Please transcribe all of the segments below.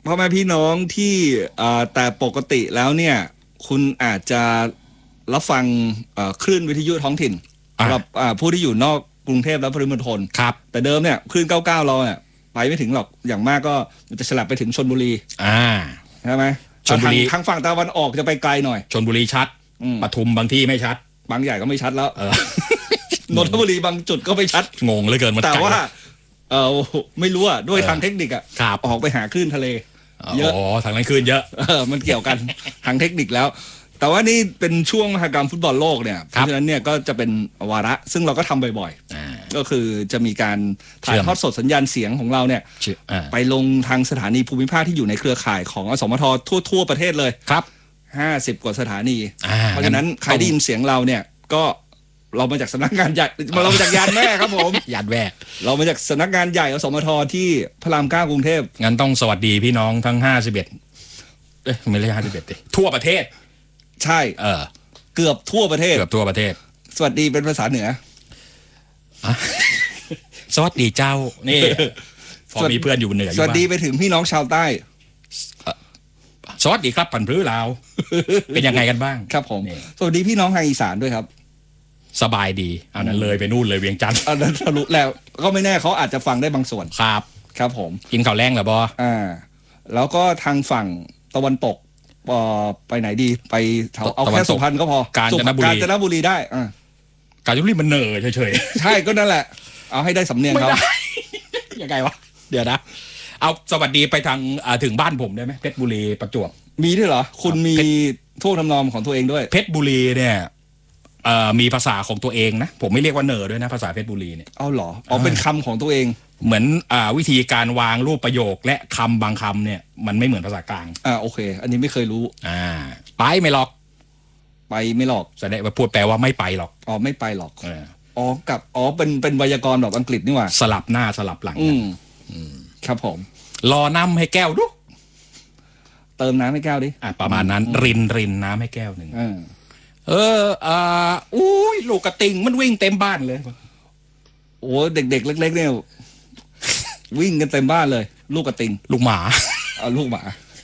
พ่อแม่พี่น้องที่แต่ปกติแล้วเนี่ยคุณอาจจะรับฟังคลื่นวิทยุท้องถิ่นสำหรับผู้ที่อยู่นอกกรุงเทพและปริมณฑลครับแต่เดิมเนี่ยคลื่น99เราเนี่ยไปไม่ถึงหรอกอย่างมากก็จะฉลับไปถึงชลบุรีใช่ไหมชลบุรีทางฝั่งตะวันออกจะไปไกลหน่อยชลบุรีชัดปทุมบางที่ไม่ชัดบางใหญ่ก็ไม่ชัดแล้วนนทบุรีบางจุดก็ไม่ชัดงงเหลือเกินมันแต่ว่าไม่รู้อ่ะด้วยทางเทคนิคอ่ะออกไปหาคลื่นทะเลเยอะทางนั้นคลื่นเยอะมันเกี่ยวกันทางเทคนิคแล้วแต่ว่านี่เป็นช่วงมหกรรมฟุตบอลโลกเนี่ยเพราะฉะนั้นเนี่ยก็จะเป็นวาระซึ่งเราก็ทำบ่อยๆก็คือจะมีการถ่ายทอดสดสัญญาณเสียงของเราเนี่ยไปลงทางสถานีภูมิภาคที่อยู่ในเครือข่ายของอสมททั่วประเทศเลยครับ 50 กว่าสถานีเพราะฉะนั้นใครได้ยินเสียงเราเนี่ยก็เรามาจากสำนักงานใหญ่เรามาจากยานแม่ครับผมยานแม่เรามาจากสำนักงานใหญ่อสมทที่พระราม9กรุงเทพงั้นต้องสวัสดีพี่น้องทั้ง51ไม่ใช่51ดิทั่วประเทศใช่เกือบทั่วประเทศสวัสดีเป็นภาษาเหนือสวัสดีเจ้านี่พอมีเพื่อนอยู่เหนือสวัสดีไปถึงพี่น้องชาวใต้สวัสดีครับปันพื้นลาวเป็นยังไงกันบ้างครับผมสวัสดีพี่น้องทางอีสานด้วยครับสบายดีอันนั้นเลยไปนู่นเลยเวียงจันทร์อันนั้นทะลุแล้วก็ไม่แน่เขาอาจจะฟังได้บางส่วนครับผมกินข้าวแรงเหรอบอแล้วก็ทางฝั่งตะวันตกไปไหนดีไปเอาแค่สุพรรณก็พอกาญจนบุรีได้กาญจนบุรีมันเหนื่อยเฉยๆใช่ก็นั่นแหละเอาให้ได้สำเนียงเขายังไงวะเดี๋ยวนะเอาสวัสดีไปทางถึงบ้านผมได้ไหมเพชรบุรีประจวบมีด้วยเหรอคุณมีท่วงทำนองของตัวเองด้วยเพชรบุรีเนี่ยมีภาษาของตัวเองนะผมไม่เรียกว่าเหน่อด้วยนะภาษาเพชรบุรีเนี่ยเอาเหรอเป็นคำของตัวเองเหมือนวิธีการวางรูปประโยคและคำบางคำเนี่ยมันไม่เหมือนภาษากลางโอเคอันนี้ไม่เคยรู้ไปไม่หรอกไปไม่หรอกแสดงว่าพูดแปลว่าไม่ไปหรอกไม่ไปหรอกกับเป็นไวยากรณ์แบบอังกฤษนี่หว่าสลับหน้าสลับหลังครับผมรอน้ำให้แก้วดูเติมน้ำให้แก้วดิประมาณนั้นรินน้ำให้แก้วหนึ่งอุ้ยลูกกระติ่งมันวิ่งเต็มบ้านเลยโอ้เด็กๆเล็กๆเนี่ยวิ่งกันเต็มบ้านเลยลูกกระติ่งลูกหมาลูกหมา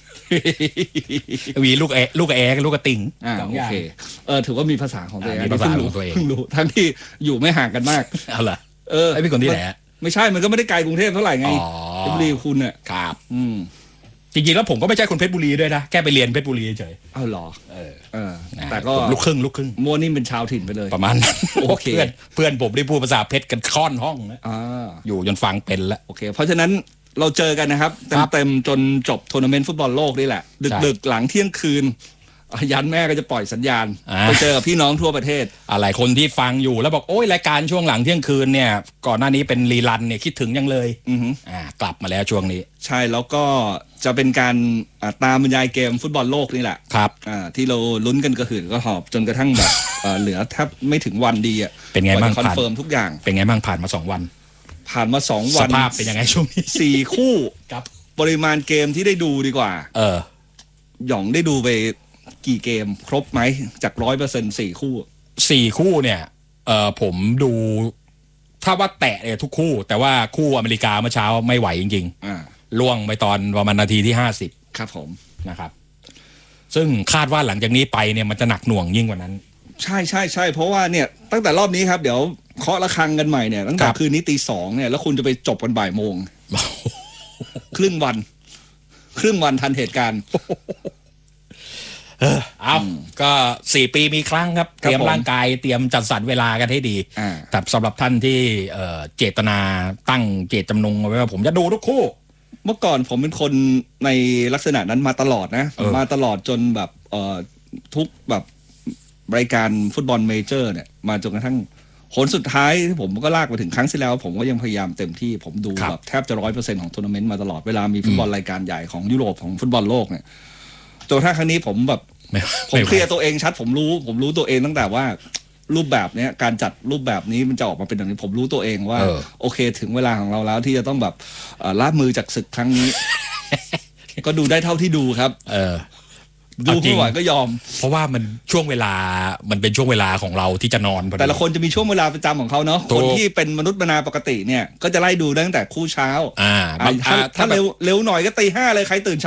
วีลูกแอลูกกระติ่งโอเคถือว่ามีภาษาของตัวเองมีภาษาของตัวเองทั้งที่อยู่ไม่ห่างกันมากเอาล่ะไอ้พี่คนที่ไหนไม่ใช่มันก็ไม่ได้ไกลกรุงเทพเท่าไหร่ไงเพชรบุรีคุณเนี่ยครับจริงๆแล้วผมก็ไม่ใช่คนเพชรบุรีด้วยนะแค่ไปเรียนเพชรบุรีเฉยเหรอแต่ก็ลูกครึ่งมัวนี่เป็นชาวถิ่นไปเลยประมาณโอเคเพื่อนผมได้พูดภาษาเพชรกันค่อนห้องนะอยู่จนฟังเป็นแล้วโอเคเพราะฉะนั้นเราเจอกันนะครับเต็มจนจบทัวร์นาเมนต์ฟุตบอลโลกนี่แหละดึกหลังเที่ยงคืนยันแม่ก็จะปล่อยสัญญาณไปเจอกับพี่น้องทั่วประเทศหลายคนที่ฟังอยู่แล้วบอกโอ้ยรายการช่วงหลังเที่ยงคืนเนี่ยก่อนหน้านี้เป็นรีรันเนี่ยคิดถึงยังเลยกลับมาแล้วช่วงนี้ใช่แล้วก็จะเป็นการตามบรรยายเกมฟุตบอลโลกนี่แหละครับที่เราลุ้นกันกระหืดก็หอบจนกระทั่งแบบเหลือแทบไม่ถึงวันดีอ่ะเป็นไงบ้างคอนเฟิร์มทุกอย่างเป็นไงบ้างผ่านมา2 วันสภาพเป็นยังไงช่วงนี้ 4 คู่กับปริมาณเกมที่ได้ดูดีกว่าหย่องได้ดูไปกี่เกมครบไหมจาก 100% 4 คู่เนี่ยผมดูถ้าว่าแตะเนี่ยทุกคู่แต่ว่าคู่อเมริกาเมื่อเช้าไม่ไหวจริงๆล่วงไปตอนประมาณนาทีที่50 ครับผมนะครับซึ่งคาดว่าหลังจากนี้ไปเนี่ยมันจะหนักหน่วงยิ่งกว่านั้นใช่เพราะว่าเนี่ยตั้งแต่รอบนี้ครับเดี๋ยวเคาะระฆังกันใหม่เนี่ยตั้งแต่คืนนี้ 2:00 เนี่ยแล้วคุณจะไปจบกันบ่ายโมงครึ่งวันทันเหตุการณ์ก็4 ปีมีครั้งครับเตรียมร่างกายเตรียมจัดสรรเวลากันให้ดีแต่สำหรับท่านที่เจตนาตั้งเจตจำนงไว้ว่าผมจะดูทุกคู่เมื่อก่อนผมเป็นคนในลักษณะนั้นมาตลอดนะมาตลอดจนแบบทุกแบบรายการฟุตบอลเมเจอร์เนี่ยมาจนกระทั่งผลสุดท้ายที่ผมก็ลากมาถึงครั้งที่แล้วผมก็ยังพยายามเต็มที่ผมดูแบบแทบจะ 100% ของทัวร์นาเมนต์มาตลอดเวลามีฟุตบอลรายการใหญ่ของยุโรปของฟุตบอลโลกเนี่ยจนถ้าครั้งนี้ผมแบบผมเคลียร์ตัวเองชัดผมรู้ตัวเองตั้งแต่ว่ารูปแบบนี้การจัดรูปแบบนี้มันจะออกมาเป็นอย่างนี้ผมรู้ตัวเองว่าโอเคถึงเวลาของเราแล้วที่จะต้องแบบละมือจากศึกครั้งนี้ ก็ดูได้เท่าที่ดูครับดูไม่ไหวก็ยอมเพราะว่ามันช่วงเวลามันเป็นช่วงเวลาของเราที่จะนอนแต่ละคนจะมีช่วงเวลาประจำของเขาเนาะคนที่เป็นมนุษย์มนาปกติเนี่ยก็จะไล่ดูตั้งแต่คู่เช้าถ้าเร็วหน่อยก็ตี 5เลยใครตื่น